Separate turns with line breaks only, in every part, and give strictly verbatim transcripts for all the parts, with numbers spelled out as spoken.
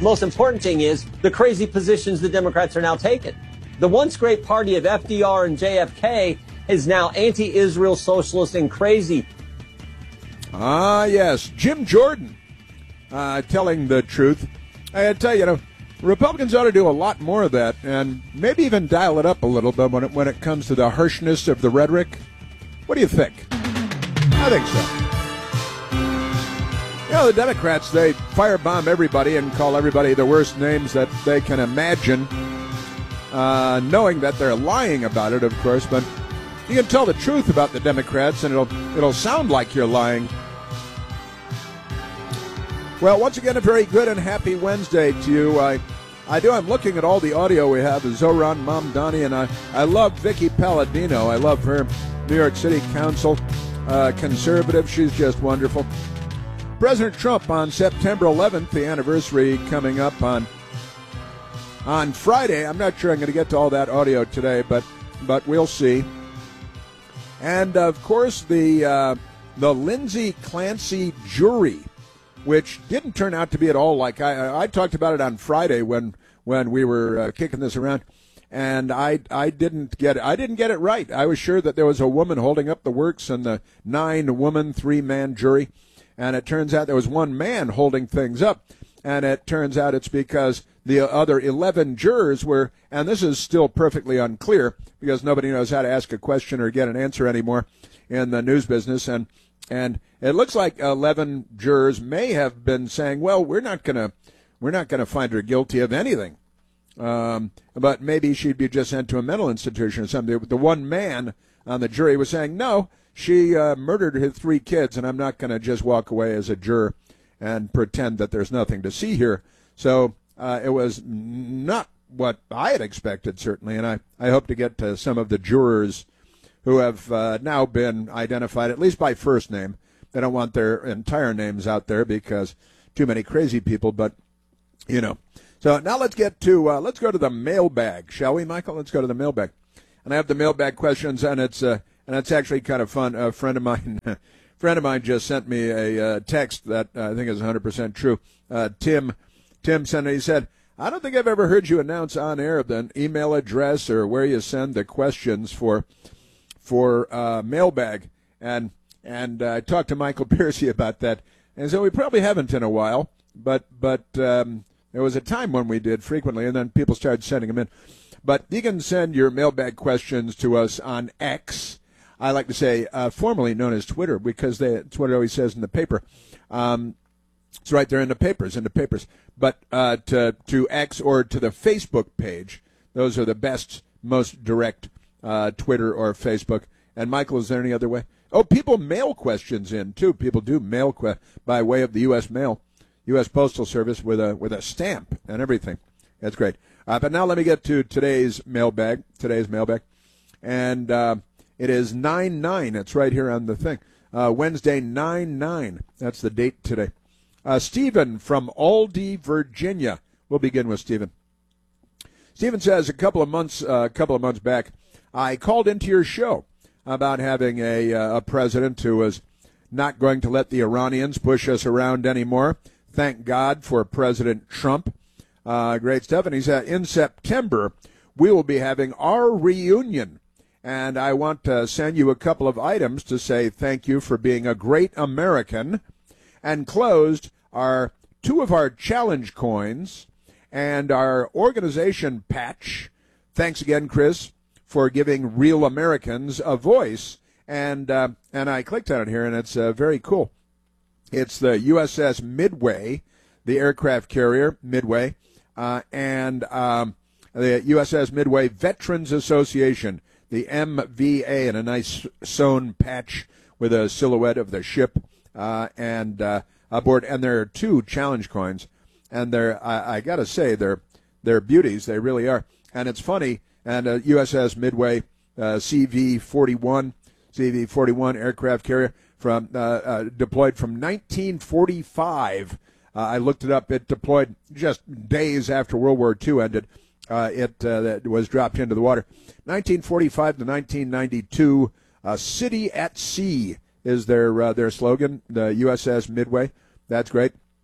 most important thing is the crazy positions the Democrats are now taking. The once great party of F D R and J F K is now anti-Israel, socialist, and crazy.
Ah, yes. Jim Jordan uh, telling the truth. I tell you, you know, Republicans ought to do a lot more of that and maybe even dial it up a little bit when it, when it comes to the harshness of the rhetoric. What do you think? I think so. You know, the Democrats, they firebomb everybody and call everybody the worst names that they can imagine, uh, knowing that they're lying about it, of course. But you can tell the truth about the Democrats, and it'll it'll sound like you're lying. Well, once again, a very good and happy Wednesday to you. I, I do. I'm looking at all the audio we have. Zoran Mamdani, and I, I love Vicky Palladino. I love her. New York City Council uh, conservative. She's just wonderful. President Trump on September eleventh, the anniversary coming up on on Friday. I'm not sure I'm going to get to all that audio today, but but we'll see. And of course, the uh, the Lindsay Clancy jury, which didn't turn out to be at all like I, I talked about it on Friday when when we were uh, kicking this around, and I I didn't get it. I didn't get it right. I was sure that there was a woman holding up the works in the nine-woman, three-man jury, and it turns out there was one man holding things up, and it turns out it's because the other eleven jurors were, and this is still perfectly unclear because nobody knows how to ask a question or get an answer anymore in the news business, and and it looks like eleven jurors may have been saying, well, we're not going to we're not going to find her guilty of anything. Um, but maybe she'd be just sent to a mental institution or something. The one man on the jury was saying, no, she uh, murdered her three kids, and I'm not going to just walk away as a juror and pretend that there's nothing to see here. So uh, it was not what I had expected, certainly, and I, I hope to get to some of the jurors who have uh, now been identified, at least by first name. They don't want their entire names out there because too many crazy people, but, you know. So now let's get to, uh, let's go to the mailbag, shall we, Michael? Let's go to the mailbag. And I have the mailbag questions, and it's uh, and it's actually kind of fun. A friend of mine a friend of mine just sent me a uh, text that uh, I think is one hundred percent true. Uh, Tim, Tim sent it. He said, I don't think I've ever heard you announce on air the email address or where you send the questions for for uh, mailbag. And and uh, I talked to Michael Piercy about that. And so we probably haven't in a while, but but um, there was a time when we did frequently, and then people started sending them in. But you can send your mailbag questions to us on X. I like to say uh, formerly known as Twitter, because they, it's what it always says in the paper. Um, it's right there in the papers, in the papers. But uh, to, to X or to the Facebook page, those are the best, most direct uh, Twitter or Facebook. And, Michael, is there any other way? Oh, people mail questions in, too. People do mail que- by way of the U S mail, U S Postal Service with a with a stamp and everything. That's great. Uh, but now let me get to today's mailbag, today's mailbag. And uh, it is nine nine. It's right here on the thing. Uh, Wednesday, nine nine. That's the date today. Uh, Stephen from Aldie, Virginia. We'll begin with Stephen. Stephen says, a couple of months, uh, a couple of months back, I called into your show about having a, uh, a president who was not going to let the Iranians push us around anymore. Thank God for President Trump. Uh, great stuff. And he said, in September, we will be having our reunion. And I want to send you a couple of items to say thank you for being a great American. And closed are two of our challenge coins and our organization patch. Thanks again, Chris, for giving real Americans a voice. And uh, and I clicked on it here, and it's uh, very cool. It's the U S S Midway, the aircraft carrier Midway, uh, and um, the U S S Midway Veterans Association, the M V A, and a nice sewn patch with a silhouette of the ship uh, and uh, aboard. And there are two challenge coins, and they're I, I got to say they're they're beauties. They really are. And it's funny. And uh, U S S Midway uh, C V forty-one, C V forty-one aircraft carrier. From uh, uh, deployed from nineteen forty-five. Uh, I looked it up. It deployed just days after World War Two ended. Uh, it uh, was dropped into the water. nineteen forty-five to nineteen ninety-two. Uh, City at Sea is their uh, their slogan. The U S S Midway. That's great.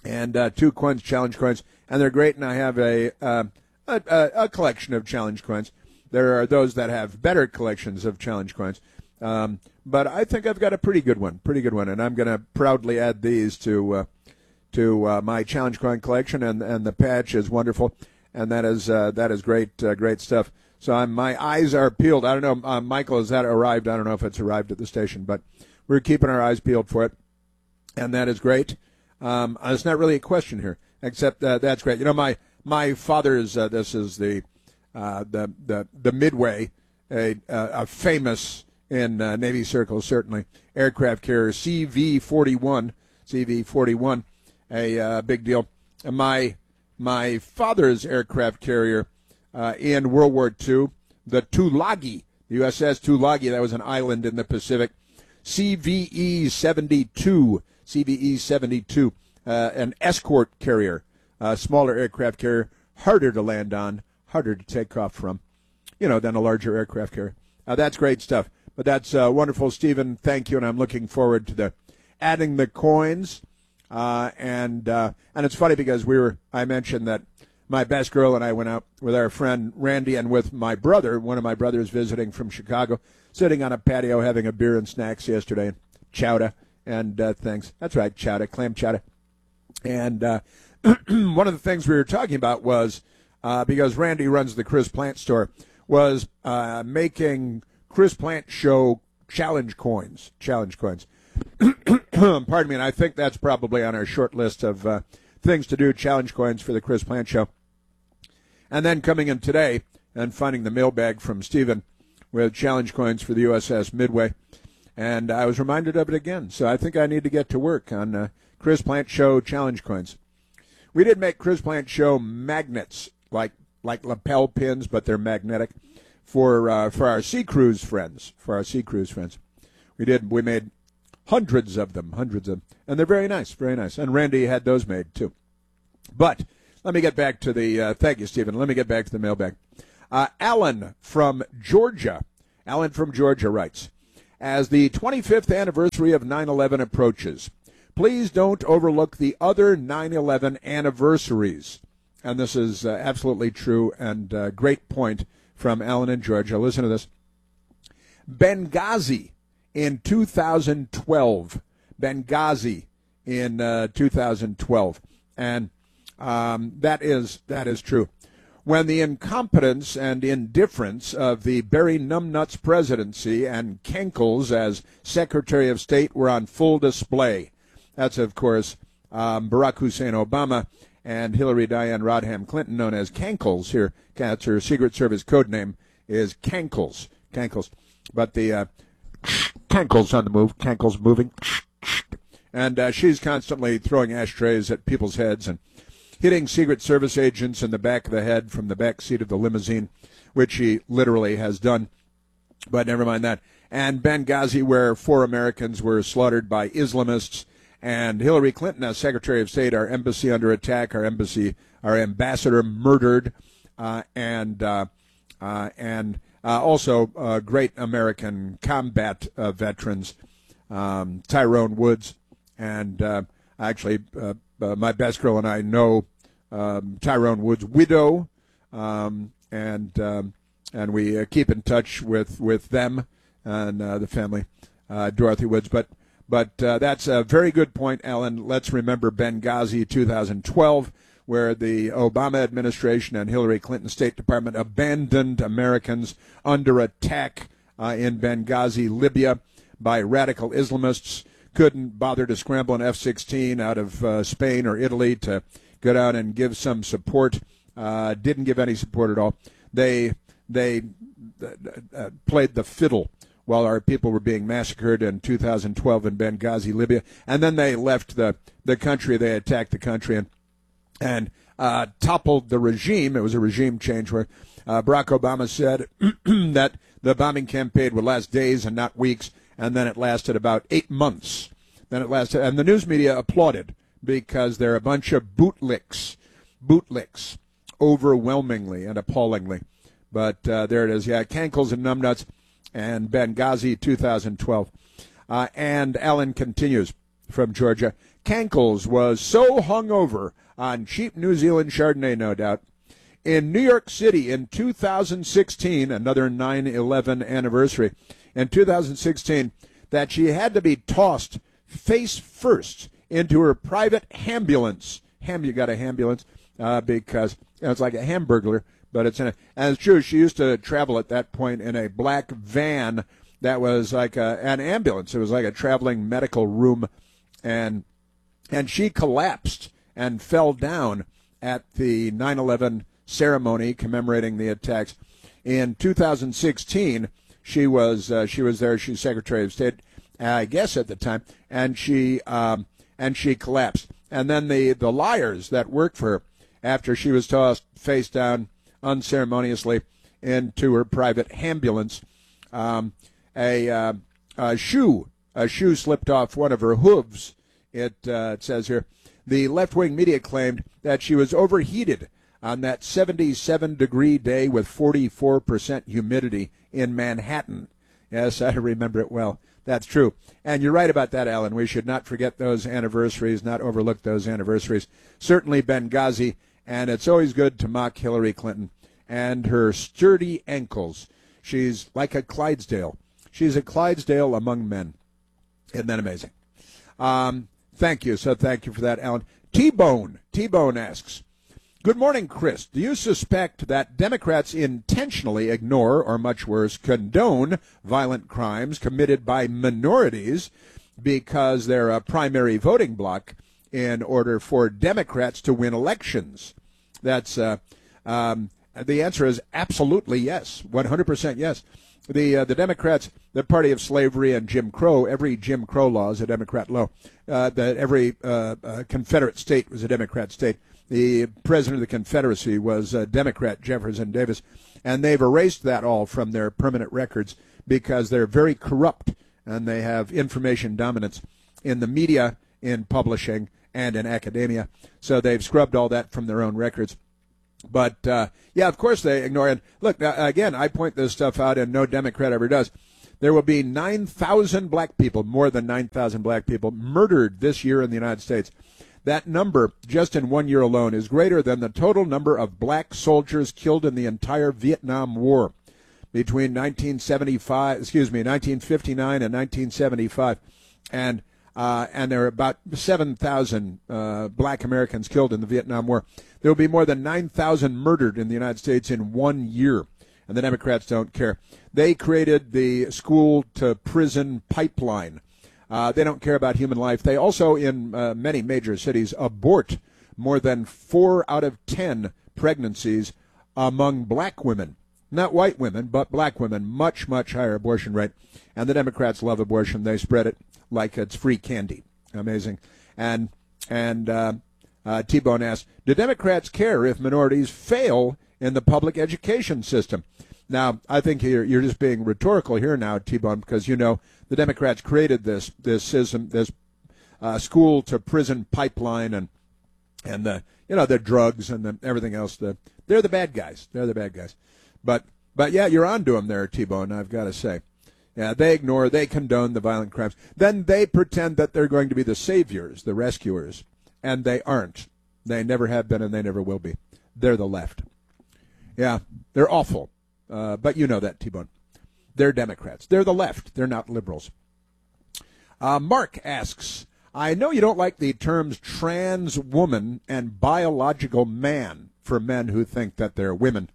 and uh, two coins, challenge coins, and they're great. And I have a, uh, a, a a collection of challenge coins. There are those that have better collections of challenge coins, um, but I think I've got a pretty good one, pretty good one, and I'm going to proudly add these to uh, to uh, my challenge coin collection. And, and the patch is wonderful, and that is uh, that is great, uh, great stuff. So I'm, my eyes are peeled. I don't know, uh, Michael, has that arrived? I don't know if it's arrived at the station, but we're keeping our eyes peeled for it, and that is great. Um, it's not really a question here, except uh, that's great. You know, my my father's. Uh, this is the uh, the the the Midway, a, a famous in uh, Navy circles certainly aircraft carrier C V forty-one, C V forty-one, a uh, big deal. And my my father's aircraft carrier uh, in World War Two, the Tulagi, the U S S Tulagi. That was an island in the Pacific. C V E seventy-two. C V E seventy-two, uh, an escort carrier, a smaller aircraft carrier, harder to land on, harder to take off from, you know, than a larger aircraft carrier. Uh, that's great stuff. But that's uh, wonderful, Stephen. Thank you, and I'm looking forward to the adding the coins. Uh, and uh, and it's funny because we were. I mentioned that my best girl and I went out with our friend Randy and with my brother, one of my brothers visiting from Chicago, sitting on a patio having a beer and snacks yesterday, chowder. And uh, things. That's right, chowder, clam chowder. And uh, one of the things we were talking about was, uh, because Randy runs the Chris Plant store, was uh, making Chris Plant Show challenge coins. Challenge coins. Pardon me, and I think that's probably on our short list of uh, things to do, challenge coins for the Chris Plant Show. And then coming in today and finding the mailbag from Stephen with challenge coins for the U S S Midway. And I was reminded of it again. So I think I need to get to work on uh, Chris Plant Show challenge coins. We did make Chris Plant Show magnets, like like lapel pins, but they're magnetic, for uh, for our Sea Cruise friends. For our Sea Cruise friends, we did. We made hundreds of them, hundreds of them, and they're very nice, very nice. And Randy had those made too. But let me get back to the. Uh, thank you, Stephen. Let me get back to the mailbag. Uh, Alan from Georgia. Alan from Georgia writes, as the twenty-fifth anniversary of nine eleven approaches, please don't overlook the other nine eleven anniversaries. And this is uh, absolutely true and uh, great point from Alan in Georgia. Listen to this. Benghazi in two thousand twelve. Benghazi in uh, two thousand twelve. And um, that is that is true. When the incompetence and indifference of the Barry Numbnuts presidency and Kenkles as Secretary of State were on full display. That's, of course, um, Barack Hussein Obama and Hillary Diane Rodham Clinton, known as Kenkles here. That's her Secret Service code name is Kenkles. Kenkles. But the uh, Kenkles on the move. Kenkles moving. And uh, she's constantly throwing ashtrays at people's heads and hitting Secret Service agents in the back of the head from the back seat of the limousine, which he literally has done. But never mind that. And Benghazi, where four Americans were slaughtered by Islamists, and Hillary Clinton as Secretary of State, our embassy under attack, our embassy, our ambassador murdered, uh, and uh, uh, and uh, also uh, great American combat uh, veterans, um, Tyrone Woods, and uh, actually uh, uh, my best girl and I know um, Tyrone Woods' widow, um, and um, and we uh, keep in touch with, with them and uh, the family, uh, Dorothy Woods. But but uh, that's a very good point, Alan. Let's remember Benghazi two thousand twelve, where the Obama administration and Hillary Clinton State Department abandoned Americans under attack uh, in Benghazi, Libya, by radical Islamists. Couldn't bother to scramble an F sixteen out of uh, Spain or Italy to go down and give some support. Uh, didn't give any support at all. They they uh, played the fiddle while our people were being massacred in two thousand twelve in Benghazi, Libya, and then they left the, the country. They attacked the country and and uh, toppled the regime. It was a regime change where uh, Barack Obama said that the bombing campaign would last days and not weeks. And then it lasted about eight months. Then it lasted, and the news media applauded because they're a bunch of bootlicks, bootlicks, overwhelmingly and appallingly. But uh, there it is, yeah, Kenkles and Numbnuts and Benghazi two thousand twelve. Uh, and Alan continues from Georgia. Cankles was so hungover on cheap New Zealand Chardonnay, no doubt, in New York City in two thousand sixteen, another nine eleven anniversary, in two thousand sixteen, that she had to be tossed face first into her private ambulance. Ham, you got a ambulance uh, because you know, it's like a hamburglar, but it's in a. And it's true, she used to travel at that point in a black van that was like a, an ambulance. It was like a traveling medical room, and and she collapsed and fell down at the nine eleven ceremony commemorating the attacks. In two thousand sixteen, she was uh, she was there. She was Secretary of State, I guess, at the time, and she um, and she collapsed. And then the, the liars that worked for her, after she was tossed face down unceremoniously into her private ambulance, um, a, uh, a shoe a shoe slipped off one of her hooves. It, uh, it says here, the left-wing media claimed that she was overheated on that seventy-seven degree day with forty-four percent humidity in Manhattan. Yes, I remember it well. That's true. And you're right about that, Alan. We should not forget those anniversaries, not overlook those anniversaries. Certainly Benghazi, and it's always good to mock Hillary Clinton and her sturdy ankles. She's like a Clydesdale. She's a Clydesdale among men. Isn't that amazing? Um, thank you. So thank you for that, Alan. T-Bone. T-Bone asks, good morning, Chris. Do you suspect that Democrats intentionally ignore, or much worse, condone violent crimes committed by minorities because they're a primary voting bloc in order for Democrats to win elections? That's uh, um, the answer is absolutely yes, one hundred percent yes. The uh, the Democrats, the party of slavery and Jim Crow, every Jim Crow law is a Democrat law. Uh, that every uh, uh, Confederate state was a Democrat state. The president of the Confederacy was uh, Democrat Jefferson Davis, and they've erased that all from their permanent records because they're very corrupt and they have information dominance in the media, in publishing, and in academia. So they've scrubbed all that from their own records. But, uh, yeah, of course they ignore it. Look, uh, again, I point this stuff out, and no Democrat ever does. There will be nine thousand black people, more than nine thousand black people, murdered this year in the United States. That number, just in one year alone, is greater than the total number of black soldiers killed in the entire Vietnam War between nineteen seventy-five, excuse me, nineteen fifty-nine and nineteen seventy-five. And uh, and there are about seven thousand uh, black Americans killed in the Vietnam War. There will be more than nine thousand murdered in the United States in one year, and the Democrats don't care. They created the school-to-prison pipeline. Uh, they don't care about human life. They also, in uh, many major cities, abort more than four out of ten pregnancies among black women. Not white women, but black women. Much, much higher abortion rate. And the Democrats love abortion. They spread it like it's free candy. Amazing. And and uh, uh, T-Bone asks, do Democrats care if minorities fail in the public education system? Now, I think you're, you're just being rhetorical here now, T-Bone, because, you know, the Democrats created this this system, this uh, school-to-prison pipeline, and and the you know the drugs and the, everything else. The, they're the bad guys. They're the bad guys. But but yeah, you're on to them there, T-Bone. I've got to say, yeah, they ignore, they condone the violent crimes. Then they pretend that they're going to be the saviors, the rescuers, and they aren't. They never have been, and they never will be. They're the left. Yeah, they're awful. Uh, but you know that, T-Bone. They're Democrats. They're the left. They're not liberals. Uh, Mark asks, I know you don't like the terms trans woman and biological man for men who think that they're women.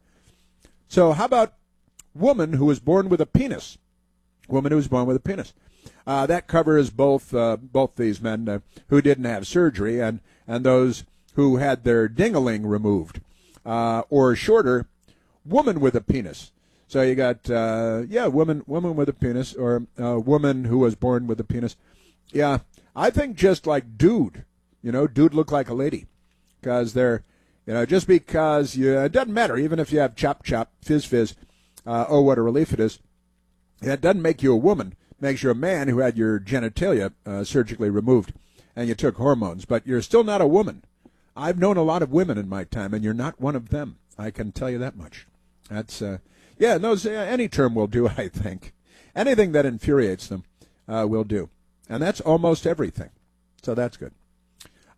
So how about woman who was born with a penis? Woman who was born with a penis. Uh, that covers both uh, both these men uh, who didn't have surgery and, and those who had their ding-a-ling removed. Uh, or shorter, woman with a penis. So you got, uh, yeah, woman woman with a penis, or a woman who was born with a penis. Yeah, I think just like dude, you know, dude look like a lady. Because they're, you know, just because you, it doesn't matter, even if you have chop chop, fizz fizz, uh, oh, what a relief it is. That doesn't make you a woman. It makes you a man who had your genitalia uh, surgically removed and you took hormones. But you're still not a woman. I've known a lot of women in my time, and you're not one of them. I can tell you that much. That's, uh, yeah, those, uh, any term will do, I think. Anything that infuriates them uh, will do. And that's almost everything. So that's good.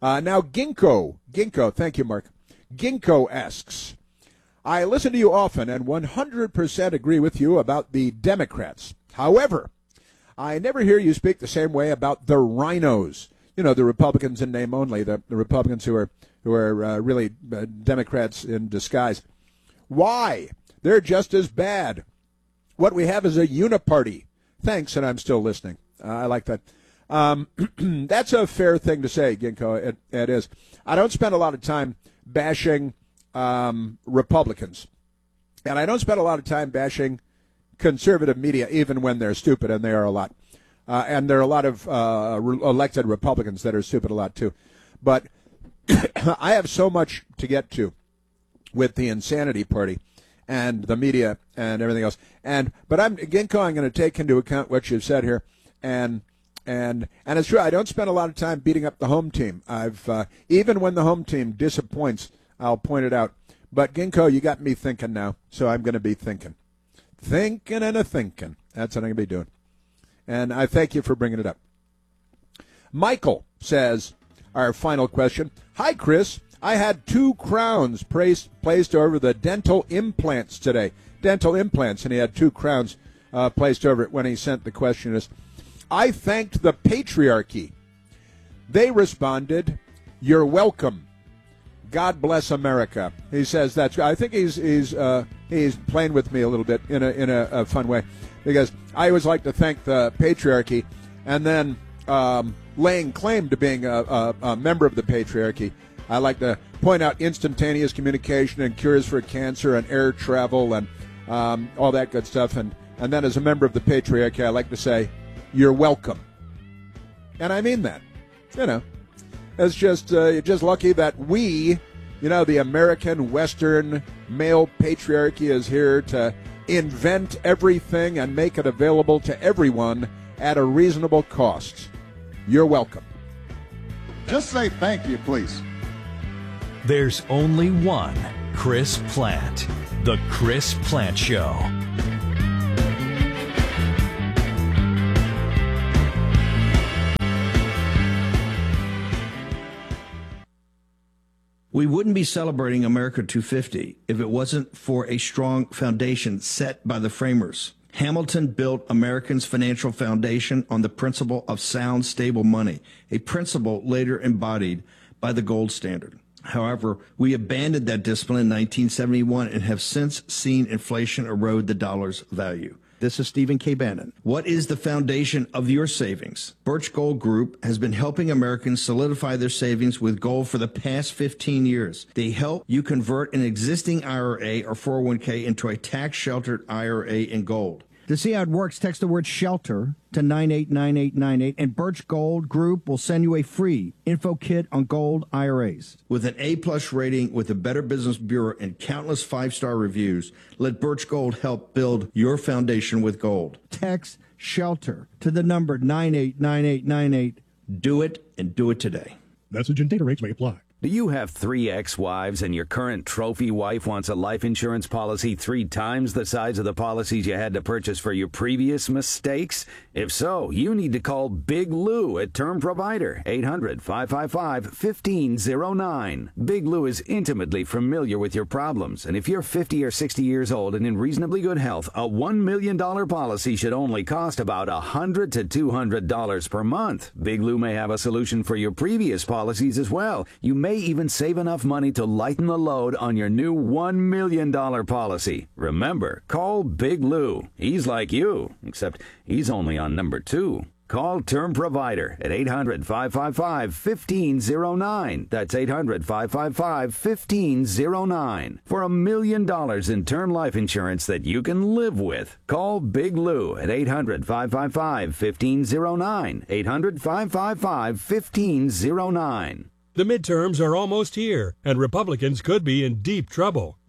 Uh, now, Ginkgo, Ginkgo, thank you, Mark. Ginkgo asks, I listen to you often and one hundred percent agree with you about the Democrats. However, I never hear you speak the same way about the rhinos. You know, the Republicans in name only, the, the Republicans who are who are uh, really uh, Democrats in disguise. Why? They're just as bad. What we have is a uniparty. Thanks, and I'm still listening. Uh, I like that. Um, that's a fair thing to say, Ginkgo. It, it is. I don't spend a lot of time bashing um, Republicans, and I don't spend a lot of time bashing conservative media, even when they're stupid, and they are a lot. Uh, and there are a lot of uh, re- elected Republicans that are stupid a lot, too. But I have so much to get to with the insanity party and the media and everything else. And but I'm Ginkgo, I'm going to take into account what you've said here, and and and it's true. I don't spend a lot of time beating up the home team. I've uh, even when the home team disappoints, I'll point it out. But Ginkgo, you got me thinking now, so I'm going to be thinking, thinking and a thinking. That's what I'm going to be doing. And I thank you for bringing it up. Michael says, our final question. Hi, Chris. I had two crowns placed, placed over the dental implants today. Dental implants, and he had two crowns uh, placed over it when he sent the question. I thanked the patriarchy. They responded, you're welcome. God bless America. He says that's. I think he's he's uh, he's playing with me a little bit in a in a, a fun way, because I always like to thank the patriarchy, and then um, laying claim to being a, a, a member of the patriarchy, I like to point out instantaneous communication and cures for cancer and air travel and um, all that good stuff. And, and then as a member of the patriarchy, I like to say, you're welcome. And I mean that. You know, it's just, uh, you're just lucky that we, you know, the American Western male patriarchy is here to invent everything and make it available to everyone at a reasonable cost. You're welcome.
Just say thank you, please.
There's only one Chris Plante. The Chris Plante Show.
We wouldn't be celebrating America two fifty if it wasn't for a strong foundation set by the framers. Hamilton built Americans' financial foundation on the principle of sound, stable money, a principle later embodied by the gold standard. However, we abandoned that discipline in nineteen seventy-one and have since seen inflation erode the dollar's value. This is Stephen K. Bannon. What is the foundation of your savings? Birch Gold Group has been helping Americans solidify their savings with gold for the past fifteen years. They help you convert an existing I R A or four oh one k into a tax-sheltered I R A in gold.
To see how it works, text the word SHELTER to nine eight nine eight nine eight, and Birch Gold Group will send you a free info kit on gold I R As.
With an A-plus rating with the Better Business Bureau and countless five-star reviews, let Birch Gold help build your foundation with gold.
Text SHELTER to the number nine eight nine eight nine eight.
Do it, and do it today.
Message and data rates may apply.
Do you have three ex-wives and your current trophy wife wants a life insurance policy three times the size of the policies you had to purchase for your previous mistakes? If so, you need to call Big Lou at Term Provider, eight hundred, five five five, one five zero nine. Big Lou is intimately familiar with your problems, and if you're fifty or sixty years old and in reasonably good health, a one million dollars policy should only cost about one hundred to two hundred dollars per month. Big Lou may have a solution for your previous policies as well. You may even save enough money to lighten the load on your new one million dollars policy. Remember, call Big Lou. He's like you, except he's only on number two. Call Term Provider at eight hundred, five five five, one five zero nine. That's eight hundred, five five five, one five zero nine. For a million dollars in term life insurance that you can live with. Call Big Lou at eight hundred, five five five, one five zero nine. eight hundred, five five five, one five zero nine.
The midterms are almost here, and Republicans could be in deep trouble.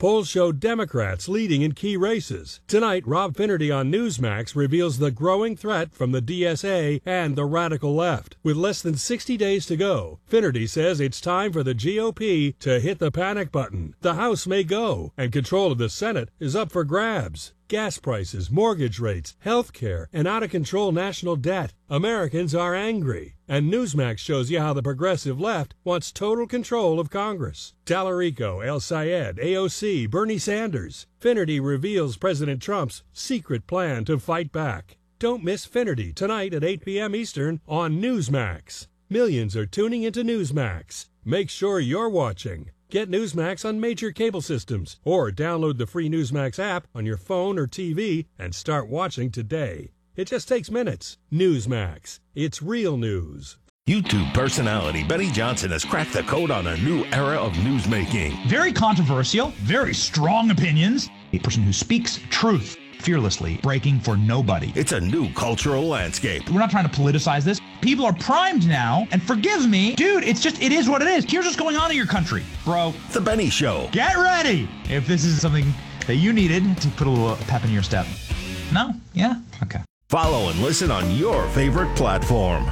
Polls show Democrats leading in key races. Tonight, Rob Finnerty on Newsmax reveals the growing threat from the D S A and the radical left. With less than sixty days to go, Finnerty says it's time for the G O P to hit the panic button. The House may go, and control of the Senate is up for grabs. Gas prices, mortgage rates, health care, and out-of-control national debt. Americans are angry. And Newsmax shows you how the progressive left wants total control of Congress. Tallarico, El Sayed, A O C, Bernie Sanders. Finnerty reveals President Trump's secret plan to fight back. Don't miss Finnerty tonight at eight p.m. Eastern on Newsmax. Millions are tuning into Newsmax. Make sure you're watching. Get Newsmax on major cable systems or download the free Newsmax app on your phone or T V and start watching today. It just takes minutes. Newsmax. It's real news.
YouTube personality Benny Johnson has cracked the code on a new era of newsmaking.
Very controversial, very strong opinions. A person who speaks truth fearlessly, breaking for nobody.
It's a new cultural landscape.
We're not trying to politicize this. People are primed now, and forgive me, dude, it's just, it is what it is. Here's what's going on in your country, bro.
The Benny Show.
Get ready if this is something that you needed to put a little pep in your step. No? Yeah? Okay.
Follow and listen on your favorite platform.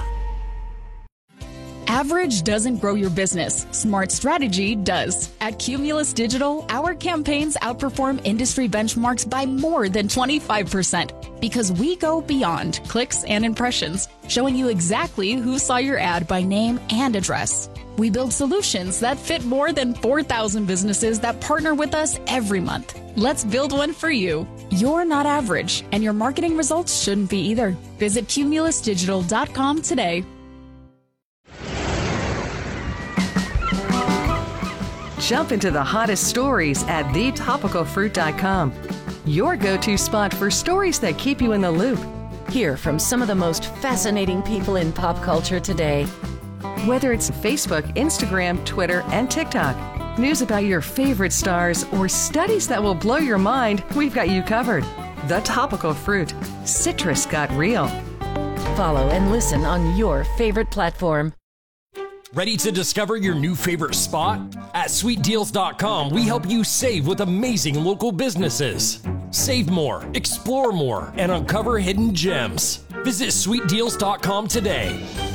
Average doesn't grow your business. Smart strategy does. At Cumulus Digital, our campaigns outperform industry benchmarks by more than twenty-five percent because we go beyond clicks and impressions, showing you exactly who saw your ad by name and address. We build solutions that fit more than four thousand businesses that partner with us every month. Let's build one for you. You're not average, and your marketing results shouldn't be either. Visit cumulus digital dot com today.
Jump into the hottest stories at the topical fruit dot com. Your go-to spot for stories that keep you in the loop.
Hear from some of the most fascinating people in pop culture today.
Whether it's Facebook, Instagram, Twitter, and TikTok, news about your favorite stars, or studies that will blow your mind, we've got you covered. The Topical Fruit. Citrus got real.
Follow and listen on your favorite platform.
Ready to discover your new favorite spot? At sweet deals dot com, we help you save with amazing local businesses. Save more, explore more, and uncover hidden gems. Visit sweet deals dot com today.